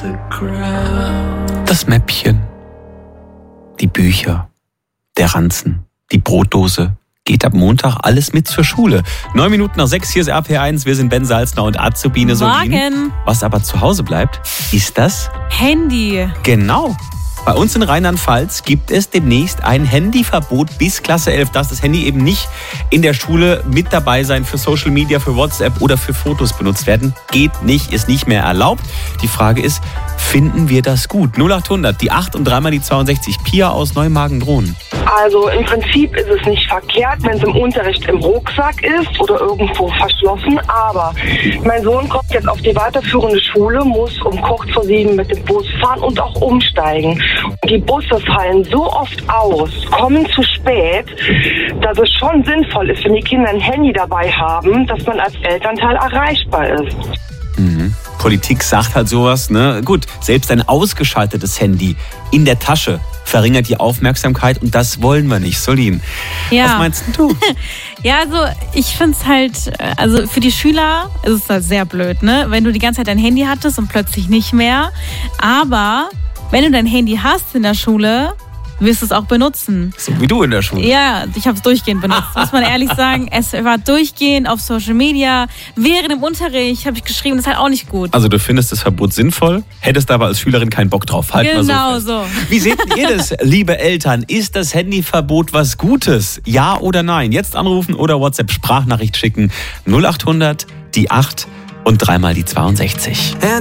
Das Mäppchen, die Bücher, der Ranzen, die Brotdose. Geht ab Montag alles mit zur Schule. 9 Minuten nach 6, hier ist RP1. Wir sind Ben Salzner und Azubine Solin. Morgen. Was aber zu Hause bleibt, ist das Handy. Genau. Bei uns in Rheinland-Pfalz gibt es demnächst ein Handyverbot bis Klasse 11. Darf das Handy eben nicht in der Schule mit dabei sein für Social Media, für WhatsApp oder für Fotos benutzt werden. Geht nicht, ist nicht mehr erlaubt. Die Frage ist, finden wir das gut? 0800, die 8 und dreimal die 62. Pia aus Neumagen-Drohnen. Also im Prinzip ist es nicht verkehrt, wenn es im Unterricht im Rucksack ist oder irgendwo verschlossen. Aber mein Sohn kommt jetzt auf die weiterführende Schule, muss um kurz vor 7 mit dem Bus fahren und auch umsteigen. Die Busse fallen so oft aus, kommen zu spät, dass es schon sinnvoll ist, wenn die Kinder ein Handy dabei haben, dass man als Elternteil erreichbar ist. Politik sagt halt sowas, ne? Gut, selbst ein ausgeschaltetes Handy in der Tasche verringert die Aufmerksamkeit und das wollen wir nicht. Solin, was meinst du? Ja, also ich finde es halt, also für die Schüler ist es halt sehr blöd, ne? Wenn du die ganze Zeit dein Handy hattest und plötzlich nicht mehr. Aber wenn du dein Handy hast in der Schule, wirst du es auch benutzen. So wie du in der Schule. Ja, ich habe es durchgehend benutzt, muss man ehrlich sagen. Es war durchgehend auf Social Media. Während dem Unterricht habe ich geschrieben, das ist halt auch nicht gut. Also du findest das Verbot sinnvoll, hättest aber als Schülerin keinen Bock drauf. Halt genau mal so. Wie seht ihr das, liebe Eltern? Ist das Handyverbot was Gutes? Ja oder nein? Jetzt anrufen oder WhatsApp-Sprachnachricht schicken. 0800, die 8 und dreimal die 62.